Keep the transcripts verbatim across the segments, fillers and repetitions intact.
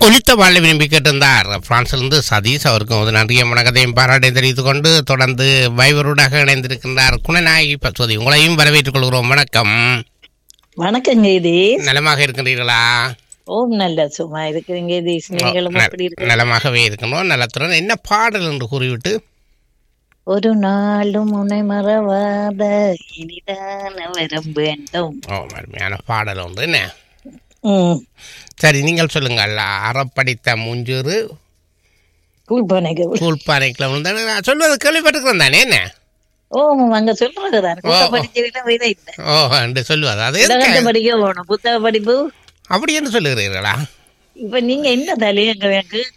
ஒலித்த வாழ் விரும்பி கேட்டிருந்தார் பிரான்சிலிருந்து சதீஷ். அவருக்கும் ஒரு நன்றிய வணக்கத்தையும் பாராட்டையும் தெரிவித்துக் கொண்டு தொடர்ந்து வைவருடாக இணைந்திருக்கின்றார் குணநாயகி பசுவதி. உங்களையும் வரவேற்றுக் கொள்கிறோம். வணக்கம். வணக்கங்க. இது நலமாக இருக்கின்றீர்களா? ஓம் நல்ல சும்மா இருக்கிறீங்க. நலமாகவே இருக்கணும். நலத்துடன் என்ன பாடல் என்று கூறிவிட்டு ஒரு நாளும் உன்னை மறவாத இனிதான வரம் வேண்டும். ஓ, அருமையான பாடல் ஒன்று. என்ன சரி, நீங்கள் சொல்லுங்கள். அறப்படித்த மூஞ்சூறு கூழ்பானைக்குள்ள விழுந்தானே சொல்வது கேள்விப்பட்டிருக்கிறேன் தானே. என்ன ஓ அங்க சொல்றதுதான் ஓ என்று சொல்லுவது அது படிக்க போகணும். புத்தக படிப்பு அப்படி என்று சொல்லுகிறீர்களா? இப்ப நீங்க என்ன தலையங்க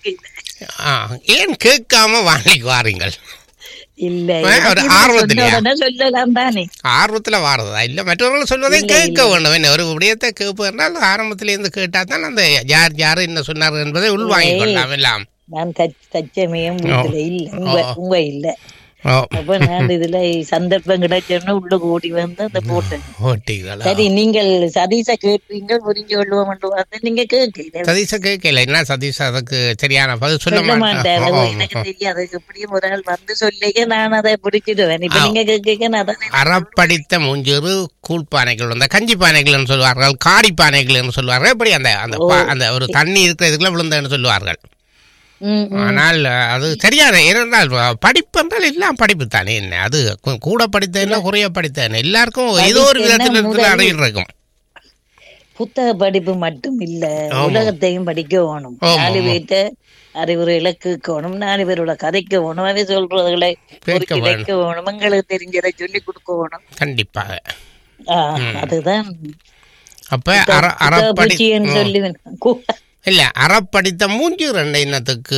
ஏன் கேட்காம வாங்கிக்கு வாரீங்கள்? இல்ல சொல்லலாம் தானே, ஆர்வத்துல வாரதா இல்ல மற்றவர்கள் சொல்வதை கேட்க வேண்டும். என்ன ஒரு விடயத்தை கேட்பதனால் ஆரம்பத்தில இருந்து கேட்டா தான் அந்த யார் யாரு என்ன சொன்னார்கள் என்பதை உள்வாங்கிக் கொள்ளலாம். எல்லாம் நான் தச்சமயம் இல்ல உங்க இல்ல அப்ப நான் இதுல சந்தர்ப்பம் கிடைச்சோன்னா உள்ள ஓடி வந்து அந்த போட்டேன். சரி, நீங்கள் சதீஷ கேட்பீங்க புரிஞ்சு கொள்வோம். நீங்க கேட்கல சதீஷ கேட்கல. என்ன சதீஷ் அதுக்கு சரியான பதில் சொல்ல மாட்டேன். எனக்கு தெரியாது. எப்படியும் ஒரு ஆள் வந்து சொல்லிக்க நான் அதை பிடிச்சிடுவேன். இப்ப நீங்க கேட்க அறப்படித்த மூஞ்சூறு கூழ்பானைகள், அந்த கஞ்சி பானைகள் சொல்லுவார்கள், காடி பானைகள் சொல்லுவார்கள். எப்படி அந்த அந்த ஒரு தண்ணி இருக்கிறதுக்குள்ள விழுந்தன்னு சொல்லுவார்கள். ஆனால் அது சரியான இருந்தால் படிப்பு என்றால் எல்லாம் படிப்பு தானே. என்ன அது கூட படித்த குறைய படித்த எல்லாருக்கும் ஏதோ ஒரு விதத்தில் அடையில் இருக்கும். புத்தக படிப்பு மட்டும் இல்ல, உலகத்தையும் படிக்க வேணும். நாலு பேர்ட்ட அறிவுரைகளை கேட்கணும், நாலு பேரோட கதைக்க வேணும், அதை சொல்றதுகளை கிடைக்க வேணும், எங்களுக்கு தெரிஞ்சதை சொல்லி கொடுக்க வேணும். கண்டிப்பாக அதுதான். அப்ப அறப்படி சொல்லுவேன் இல்ல அறப்படித்த மூஞ்சு ரெண்டு இன்னத்துக்கு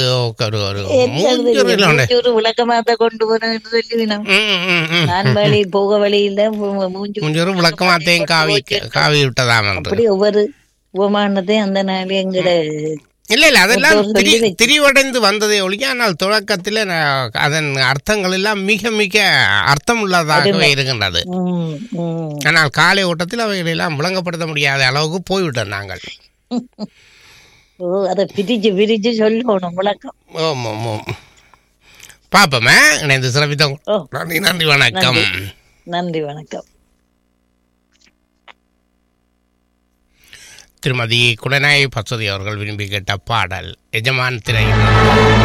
விளக்கமாத்த கொண்டு போறேன் சொல்லுவேன். நான் வழி போக வழியில மூஞ்சூறு விளக்கமாத்தையும் காவி காவி விட்டதாம். அப்படி ஒவ்வொரு உபமானத்தையும் அந்த நாள் எங்கட இல்ல இல்ல அதெல்லாம் திரிவடைந்து வந்ததை ஒழிய, ஆனால் தொடக்கத்தில் அதன் அர்த்தங்கள் எல்லாம் மிக மிக அர்த்தம் உள்ளதாகவே இருக்கின்றது. ஆனால் காலை ஓட்டத்தில் அவைகள் எல்லாம் விளங்கப்படுத்த முடியாத அளவுக்கு போய்விட்டோம் நாங்கள். ஓ அதை பிரிச்சு பிரிச்சு சொல்லணும் விளக்கம். ஓம் ஓம் ஓம் பாப்பமே இணைந்து சிறப்பித்தோம். நன்றி நன்றி வணக்கம். நன்றி வணக்கம். திருமதி குணநாயகி பசுவதி அவர்கள் விரும்பி கேட்ட பாடல் எஜமான் திரை.